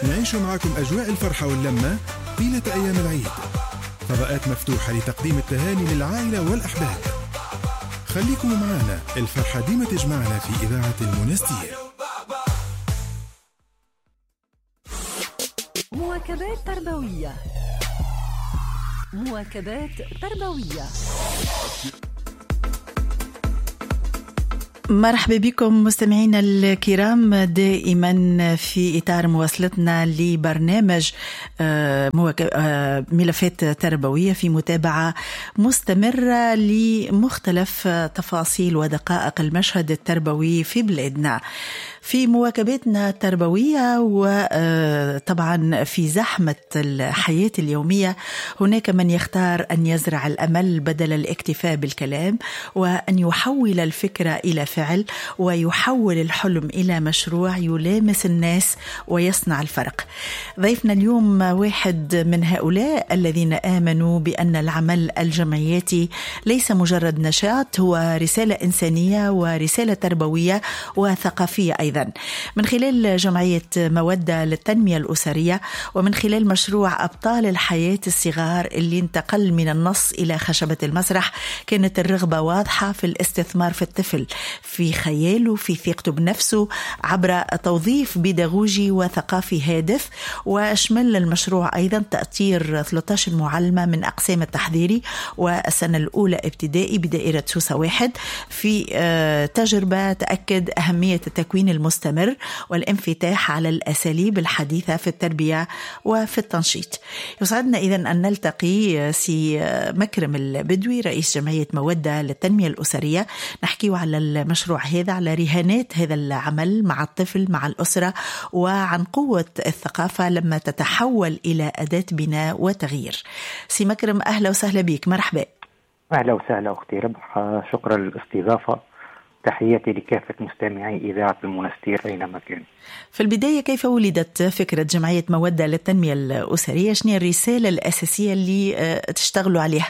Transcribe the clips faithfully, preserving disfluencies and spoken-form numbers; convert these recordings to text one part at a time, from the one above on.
نعيش معكم أجواء الفرحة واللمة طيلة أيام العيد. فضاءات مفتوحة لتقديم التهاني للعائلة والأحباب. خليكم معنا، الفرحة ديما تجمعنا في إذاعة المنستير. مواكبات تربوية. مواكبات تربوية. مرحبا بكم مستمعينا الكرام، دائما في إطار مواصلتنا لبرنامج ملفات تربوية في متابعة مستمرة لمختلف تفاصيل ودقائق المشهد التربوي في بلادنا. في مواكبتنا التربوية وطبعا في زحمة الحياة اليومية هناك من يختار أن يزرع الأمل بدل الاكتفاء بالكلام، وأن يحول الفكرة إلى فعل، ويحول الحلم إلى مشروع يلامس الناس ويصنع الفرق. ضيفنا اليوم واحد من هؤلاء الذين آمنوا بأن العمل الجمعياتي ليس مجرد نشاط، هو رسالة إنسانية ورسالة تربوية وثقافية أيضا، من خلال جمعية مودة للتنمية الأسرية، ومن خلال مشروع أبطال الحياة الصغار اللي انتقل من النص إلى خشبة المسرح. كانت الرغبة واضحة في الاستثمار في الطفل، في خياله، في ثقته بنفسه، عبر توظيف بيداغوجي وثقافي هادف. وشمل المشروع أيضا تأطير ثلاثة عشر معلمة من أقسام التحضيري والسنة الأولى ابتدائي بدائرة سوسة واحد، في تجربة تأكد أهمية التكوين المستمر والانفتاح على الأساليب الحديثة في التربية وفي التنشيط. يسعدنا إذن أن نلتقي سي مكرم البدوي، رئيس جمعية مودة للتنمية الأسرية، نحكيه على المشروع هذا، على رهانات هذا العمل مع الطفل مع الأسرة، وعن قوة الثقافة لما تتحول إلى أداة بناء وتغيير. سي مكرم، أهلا وسهلا بك، مرحبا. أهلا وسهلا أختي ربح، شكرا للاستضافة. تحياتي لكافة مستمعي إذاعة المنستير أينما كان. في البداية، كيف ولدت فكرة جمعية مودة للتنمية الأسرية؟ شنو الرسالة الأساسية اللي تشتغلوا عليها؟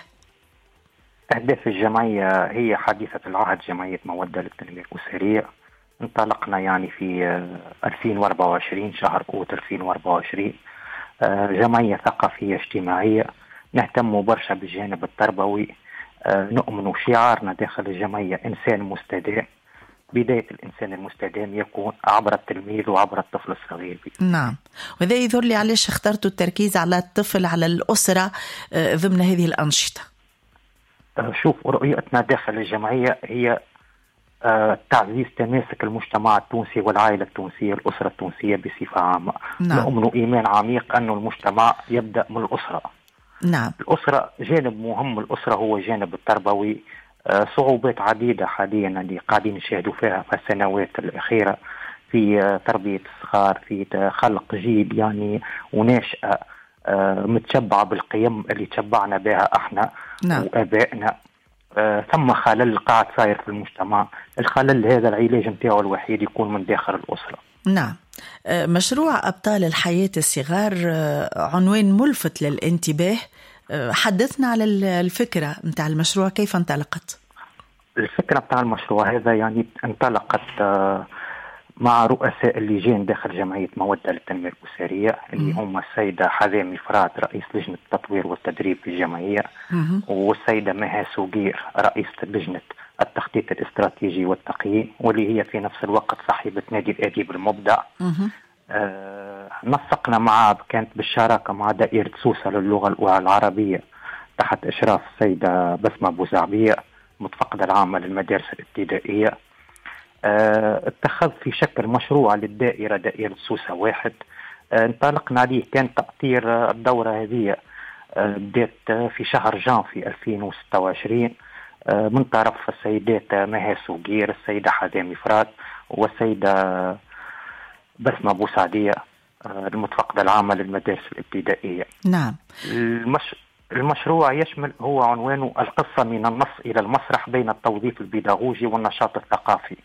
أهداف الجمعية هي حديثة العهد، جمعية مودة للتنمية الأسرية. انطلقنا يعني في ألفين وأربعة وعشرين، شهر أوت ألفين وأربعة وعشرين. جمعية ثقافية اجتماعية، نهتم برشا بالجانب التربوي. نؤمن شعارنا داخل الجمعية إنسان مستدام. بداية الإنسان المستدام يكون عبر التلميذ وعبر الطفل الصغير. نعم، وهذا يظهر لي علاش اخترتوا التركيز على الطفل، على الأسرة ضمن هذه الأنشطة. شوف، رؤيتنا داخل الجمعية هي تعزيز تماسك المجتمع التونسي والعائلة التونسية، الأسرة التونسية بصفة عامة. نعم. نؤمن إيمان عميق أن المجتمع يبدأ من الأسرة. نعم. الأسرة جانب مهم، الأسرة هو جانب التربوي. آه صعوبات عديدة حاليا اللي قاعدين نشاهدوا فيها في السنوات الأخيرة في آه تربية الصغار، في خلق جيل يعني وناشئة آه متشبعة بالقيم اللي تشبعنا بها احنا. نعم. وآبائنا. آه ثم خلل قاعد صاير في المجتمع. الخلل هذا العلاج نتاعو الوحيد يكون من داخل الأسرة. نعم. مشروع أبطال الحياة الصغار عنوان ملفت للانتباه. حدثنا على الفكرة متاع المشروع، كيف انطلقت؟ الفكرة متاع المشروع هذا يعني انطلقت مع رؤساء اللجان داخل جمعية مودة للتنمية الأسرية، اللي هم السيدة حذامي فرات رئيس لجنة التطوير والتدريب في الجمعية، والسيدة مها سوقير رئيس لجنة التخطيط الاستراتيجي والتقييم، واللي هي في نفس الوقت صاحبة نادي الأديب المبدع. آه نسقنا معها، كانت بالشراكة مع دائرة سوسة للغة العربية تحت إشراف السيدة بسمة بوزعبية متفقدة العامة للمدارس الابتدائية. آه اتخذ في شكل مشروع للدائرة، دائرة سوسة واحد. آه انطلقنا عليه، كان تأطير الدورة هذه آه بدأت في شهر جانفي ألفين وستة وعشرين آه من طرف السيدات مها سوقير، السيدة حذامي فرات، والسيدة بسمة بوسعدية آه المتفقدة العامة للمدارس الابتدائية. نعم. المش... المشروع يشمل، هو عنوانه القصة من النص إلى المسرح بين التوظيف البيداغوجي والنشاط الثقافي.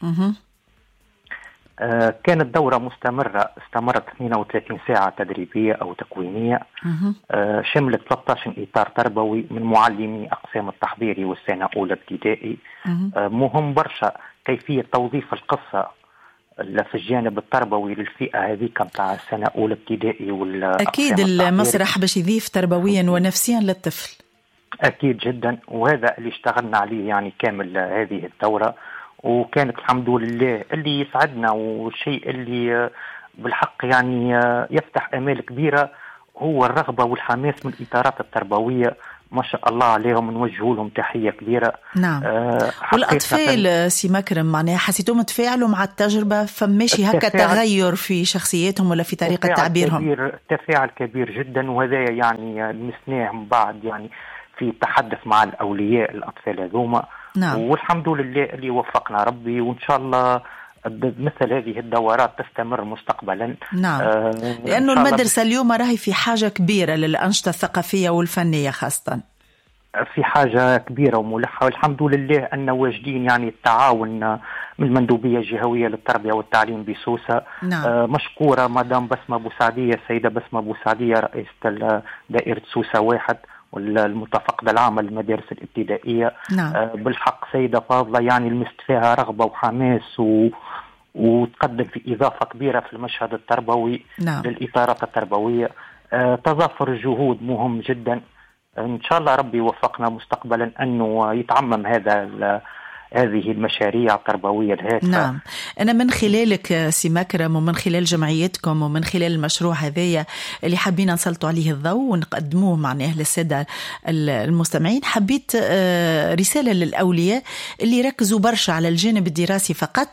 آه كانت دورة مستمرة، استمرت اثنين وثلاثين ساعة تدريبية أو تكوينية. آه شملت ثلاثة عشر إطار تربوي من معلمي أقسام التحضيري والسنة أولى ابتدائي. آه مهم برشا كيفية توظيف القصة في الجانب التربوي للفئة هذيك متاع السنة أولى ابتدائي ولا أكيد المسرح باش يضيف تربويا ونفسيا للطفل. أكيد جدا، وهذا اللي اشتغلنا عليه يعني كامل هذه الدورة، وكانت الحمد لله اللي يسعدنا والشيء اللي بالحق يعني يفتح آمال كبيرة هو الرغبة والحماس من الإطارات التربوية، ما شاء الله عليهم، نوجه لهم تحية كبيرة. نعم. آه والأطفال سي مكرم معناها حسيتهم تفاعلوا مع التجربة؟ فماشي هكا تغير في شخصياتهم ولا في طريقة تعبيرهم؟ كبير، تفاعل كبير جدا، وهذا يعني لمسناه من بعد يعني في التحدث مع الأولياء الأطفال هذوما. نعم. والحمد لله اللي وفقنا ربي، وإن شاء الله مثل هذه الدورات تستمر مستقبلا. نعم. آه لأنه المدرسة اليوم راهي في حاجة كبيرة للأنشطة الثقافية والفنية خاصة، في حاجة كبيرة وملحة، والحمد لله أن واجدين يعني التعاون من المندوبية الجهوية للتربية والتعليم بسوسة. نعم. آه مشكورة مدام بسمة بوسعدية، السيدة بسمة بوسعدية رئيسة دائرة سوسة واحد والمتفقدة العامة للمدارس الابتدائية. نعم. آه بالحق سيدة فاضلة يعني لمست فيها رغبة وحماس و... وتقدم في إضافة كبيرة في المشهد التربوي. نعم. للإطارات التربوية. آه تضافر الجهود مهم جدا، إن شاء الله ربي يوفقنا مستقبلا أنه يتعمم هذا هذه المشاريع التربوية الهادفة. نعم. أنا من خلالك سي مكرم ومن خلال جمعيتكم ومن خلال المشروع هذايا اللي حابين نسلطوا عليه الضوء ونقدموه معناه للسادة المستمعين، حبيت رسالة للأولياء اللي ركزوا برشا على الجانب الدراسي فقط،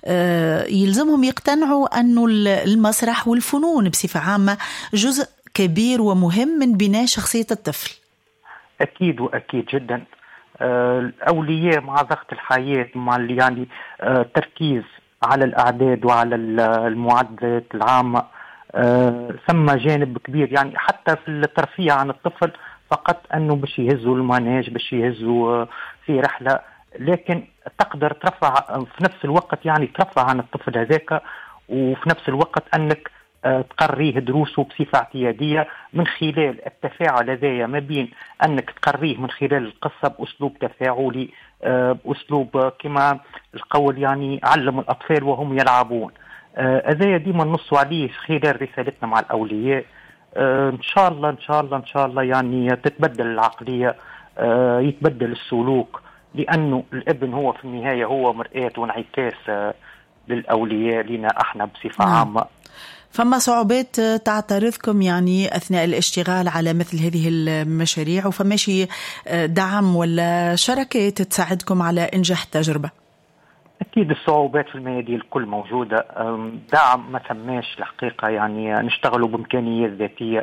يلزمهم يقتنعوا أنه المسرح والفنون بصفة عامة جزء كبير ومهم من بناء شخصية الطفل. أكيد وأكيد جدا. الأولياء مع ضغط الحياة، مع يعني تركيز على الأعداد وعلى المعدلات العامة، ثم جانب كبير يعني حتى في الترفيه عن الطفل فقط أنه باش يهزوا الماناج، باش يهزوا في رحلة، لكن تقدر ترفع في نفس الوقت يعني ترفع عن الطفل هذاك، وفي نفس الوقت أنك تقريه دروسه بصفة اعتيادية من خلال التفاعل هذايا ما بين أنك تقريه من خلال القصة بأسلوب تفاعلي، بأسلوب كما القول يعني علم الأطفال وهم يلعبون. هذايا ديما نصوا عليه خلال رسالتنا مع الأولياء. إن شاء الله إن شاء الله إن شاء الله يعني تتبدل العقلية، يتبدل السلوك، لأنه الابن هو في النهاية هو مرآة وانعكاس للأولياء لنا احنا بصفة نعم. عامة. فما صعوبات تعترضكم يعني أثناء الاشتغال على مثل هذه المشاريع، وفماشي دعم ولا شركات تساعدكم على إنجاح التجربة؟ أكيد الصعوبات في الميادين الكل موجودة، دعم ما ثماش الحقيقة، يعني نشتغلوا بإمكانيات ذاتية.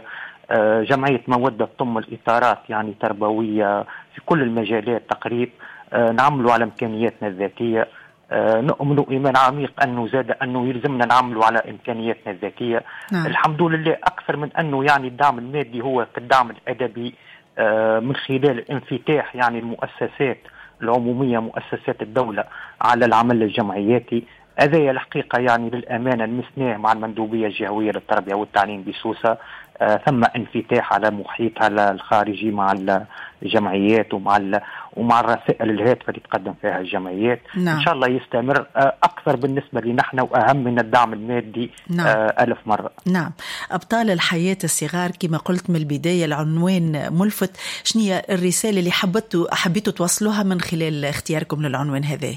جمعية مودة تضم الإطارات يعني تربوية في كل المجالات تقريبا، نعملوا على إمكانياتنا الذاتية. آه نؤمن إيمان عميق أنه زاد أنه يلزمنا نعملوا على إمكانياتنا الذاتية. نعم. الحمد لله أكثر من أنه يعني الدعم المادي هو كالدعم الأدبي، آه من خلال انفتاح يعني المؤسسات العمومية مؤسسات الدولة على العمل الجمعياتي. هذا الحقيقة يعني للأمانة المسناه مع المندوبية الجهوية للتربية والتعليم بسوسة، آه ثم انفتاح على محيطها الخارجي مع الجمعيات ومع ومع الرسائل الهادفة اللي تقدم فيها الجمعيات. نعم. إن شاء الله يستمر، آه أكثر بالنسبة لنا نحن وأهم من الدعم المادي. نعم. آه ألف مرة. نعم. أبطال الحياة الصغار كما قلت من البداية العنوان ملفت، شنية الرسالة اللي حبيتوا حبيتوا توصلوها من خلال اختياركم للعنوان هذا؟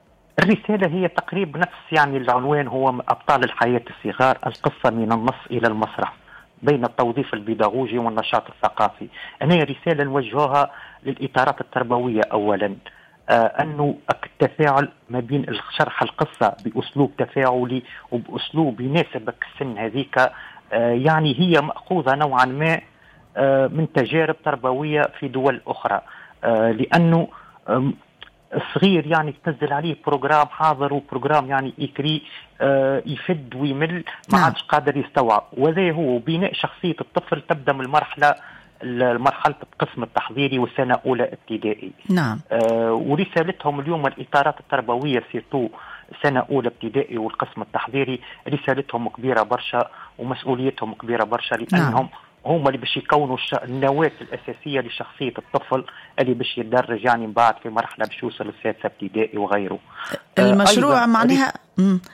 الرسالة هي تقريبا نفس يعني العنوان، هو أبطال الحياة الصغار، القصة من النص إلى المسرح بين التوظيف البيداغوجي والنشاط الثقافي. أنا رسالة نوجهها للإطارات التربوية أولا، آه أنه التفاعل ما بين شرح القصة بأسلوب تفاعلي وبأسلوب يناسبك السن هذيك، آه يعني هي مأخوذة نوعا ما آه من تجارب تربوية في دول أخرى، آه لأنه آه الصغير يعني تنزل عليه بروجرام حاضر وبروجرام يعني يكري آه يفد ويمل، ما عادش قادر يستوعب. وذا هو بناء شخصية الطفل تبدأ من المرحلة المرحلة القسم التحضيري والسنة أولى ابتدائي. نعم. آه ورسالتهم اليوم الإطارات التربوية سيرتو سنة أولى ابتدائي والقسم التحضيري رسالتهم كبيرة برشا ومسؤوليتهم كبيرة برشا، لأنهم نعم. هم اللي باش يكونوا النواة الأساسية لشخصية الطفل اللي باش يتدرج يعني بعد في مرحلة باش يوصل السادسة ابتدائي وغيره. المشروع آه معناها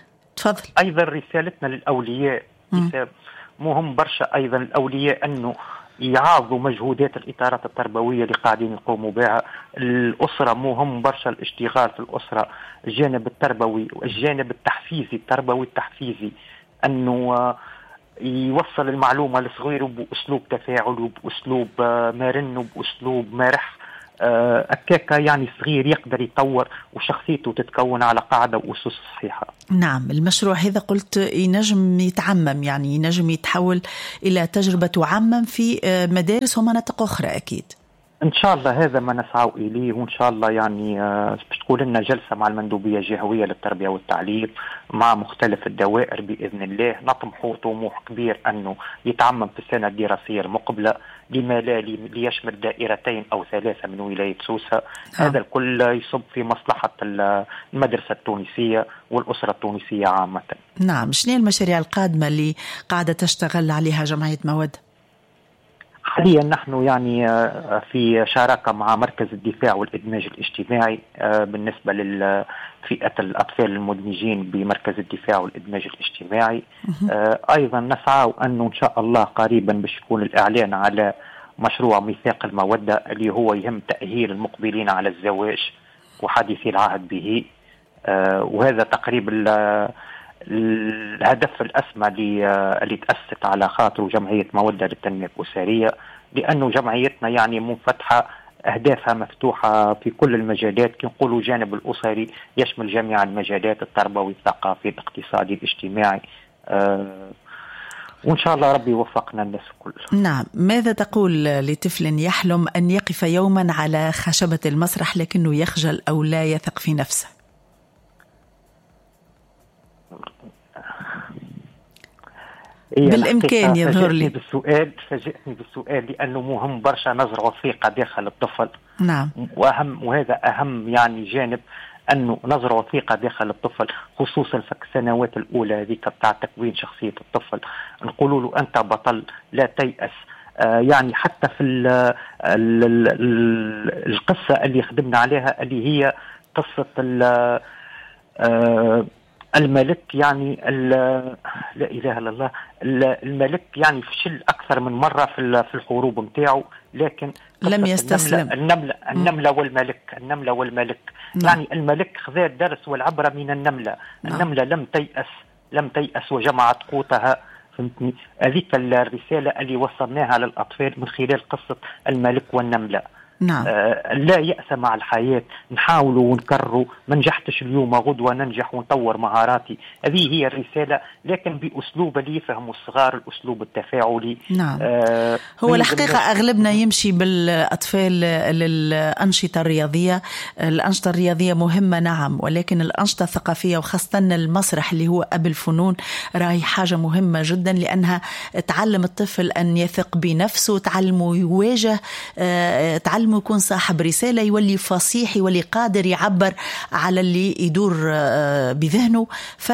تفضل. أيضا رسالتنا للأولياء مهم برشا، أيضا الأولياء أنه يعاضوا مجهودات الإطارات التربوية اللي قاعدين يقوموا بها. الأسرة مهم برشا الاشتغال في الأسرة، الجانب التربوي والجانب التحفيزي التربوي التحفيزي، أنه يوصل المعلومة لصغيره بأسلوب تفاعل وبأسلوب مرن وبأسلوب مرح، أكاكا يعني صغير يقدر يطور وشخصيته تتكون على قاعدة وأسس صحيحة. نعم، المشروع هذا قلت ينجم يتعمم، يعني ينجم يتحول إلى تجربة تعمم في مدارس ومناطق أخرى أكيد. إن شاء الله هذا ما نسعى إليه، وإن شاء الله يعني باش تكون لنا جلسة مع المندوبية الجهوية للتربية والتعليم مع مختلف الدوائر بإذن الله. نطمح طموح كبير أنه يتعمم في السنة الدراسية المقبلة، لما لا ليشمل دائرتين أو ثلاثة من ولاية سوسة. آه. هذا الكل يصب في مصلحة المدرسة التونسية والأسرة التونسية عامة. نعم، شنو المشاريع القادمة اللي قاعدة تشتغل عليها جمعية مودة؟ حاليا نحن يعني في شراكة مع مركز الدفاع والإدماج الاجتماعي بالنسبة لفئة الأطفال المدمجين بمركز الدفاع والإدماج الاجتماعي. أيضا نسعى أنه إن شاء الله قريبا باش يكون الإعلان على مشروع ميثاق المودة اللي هو يهم تأهيل المقبلين على الزواج وحديثي العهد به، وهذا تقريبا الهدف الأسمى اللي تأسست على خاطر جمعية مودة للتنمية الأسرية، لأنه جمعيتنا يعني منفتحة، أهدافها مفتوحة في كل المجالات، كي نقولوا جانب الأسري يشمل جميع المجالات، التربوي الثقافي الاقتصادي الاجتماعي، أه وإن شاء الله ربي يوفقنا الناس الكل. نعم، ماذا تقول لطفل يحلم أن يقف يوما على خشبة المسرح لكنه يخجل أو لا يثق في نفسه؟ بالإمكان يظهر لي بالسؤال فاجئني بالسؤال لأنه مهم برشا نزرع الثقة داخل الطفل. نعم، وأهم وهذا أهم يعني جانب، أنه نزرع الثقة داخل الطفل، خصوصا في السنوات الأولى هذيك بتاع تكوين شخصية الطفل. نقولوا له أنت بطل، لا تيأس. آه يعني حتى في ال ال ال القصة اللي خدمنا عليها اللي هي قصة آه الملك، يعني لا إله إلا الله، الملك يعني فشل أكثر من مرة في في الحروب متاعه، لكن لم يستسلم. النملة النملة والملك النملة والملك م. يعني الملك خذ الدرس والعبرة من النملة. م. النملة لم تيأس لم تيأس وجمعت قوتها. فهمتني؟ هذيك الرسالة اللي وصلناها للأطفال من خلال قصة الملك والنملة. نعم. آه لا يأس مع الحياة، نحاولوا ونكرروا، ما نجحتش اليوم غدوة ننجح ونطور مهاراتي. هذه هي الرسالة، لكن بأسلوب اللي يفهموا الصغار، الأسلوب التفاعلي. نعم. آه هو الحقيقة أغلبنا يمشي بالأطفال للأنشطة الرياضية. الأنشطة الرياضية مهمة نعم، ولكن الأنشطة الثقافية وخاصة المسرح اللي هو أب الفنون راهي حاجة مهمة جدا، لأنها تعلم الطفل أن يثق بنفسه، تعلمه يواجه، آه تعلمه يكون صاحب رسالة، يولي فصيح، يولي قادر يعبر على اللي يدور بذهنه.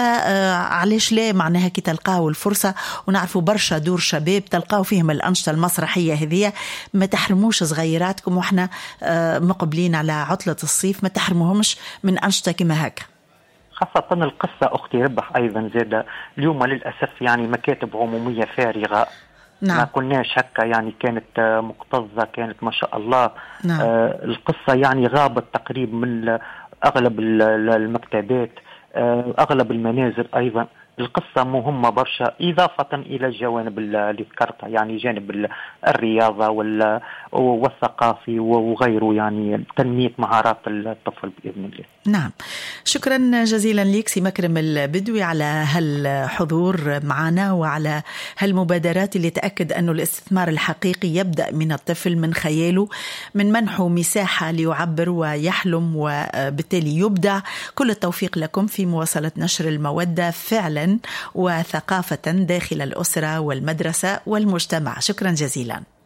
فعليش لا معناها كي تلقاو الفرصة، ونعرفوا برشا دور شباب تلقاو فيهم الأنشطة المسرحية هذه، ما تحرموش صغيراتكم، وإحنا مقبلين على عطلة الصيف، ما تحرموهمش من أنشطة كما هكا. خاصة القصة أختي ربح أيضا زادة اليوم للأسف يعني مكاتب عمومية فارغة. نعم. ما كناش هكا، يعني كانت مكتظة، كانت ما شاء الله. نعم. آه القصة يعني غابت تقريبا من أغلب المكتبات، آه أغلب المنازل أيضا. القصة مهمة برشا، إضافة إلى الجوانب اللي ذكرتها، يعني جانب الرياضة والثقافي وغيره، يعني تنمية مهارات الطفل بإذن الله. نعم، شكرا جزيلا لك سي مكرم البدوي على هالحضور معنا وعلى هالمبادرات اللي تأكد أنه الاستثمار الحقيقي يبدأ من الطفل، من خياله، من منحه مساحة ليعبر ويحلم وبالتالي يبدع. كل التوفيق لكم في مواصلة نشر المودة فعلا وثقافة داخل الأسرة والمدرسة والمجتمع. شكرا جزيلا.